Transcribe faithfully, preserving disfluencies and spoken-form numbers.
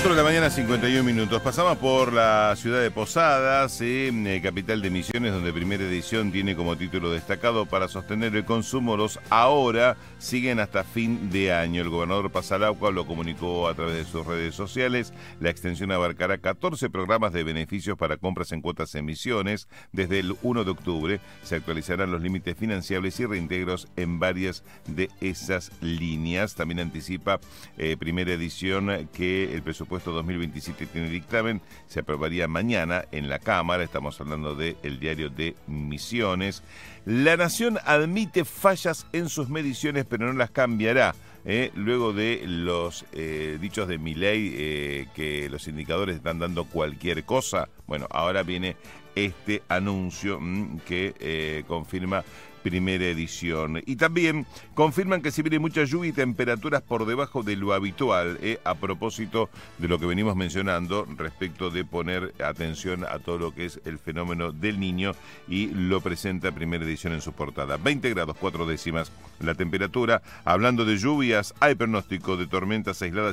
cuatro de la mañana, cincuenta y un minutos. Pasamos por la ciudad de Posadas, eh, capital de Misiones, donde Primera Edición tiene como título destacado: para sostener el consumo, los ahora siguen hasta fin de año. El gobernador Pasalauca lo comunicó a través de sus redes sociales. La extensión abarcará catorce programas de beneficios para compras en cuotas en Misiones. Desde el uno de octubre se actualizarán los límites financiables y reintegros en varias de esas líneas. También anticipa eh, Primera Edición que el presupuesto dos mil veintisiete tiene dictamen, se aprobaría mañana en la Cámara. Estamos hablando del diario de Misiones. La Nación admite fallas en sus mediciones, pero no las cambiará. Eh, luego de los eh, dichos de Milei, eh, que los indicadores están dando cualquier cosa, bueno, ahora viene este anuncio mmm, que eh, confirma Primera Edición. Y también confirman que se viene mucha lluvia y temperaturas por debajo de lo habitual, eh, a propósito de lo que venimos mencionando respecto de poner atención a todo lo que es el fenómeno del Niño, y lo presenta Primera Edición en su portada. veinte grados cuatro décimas la temperatura. Hablando de lluvias, hay pronóstico de tormentas aisladas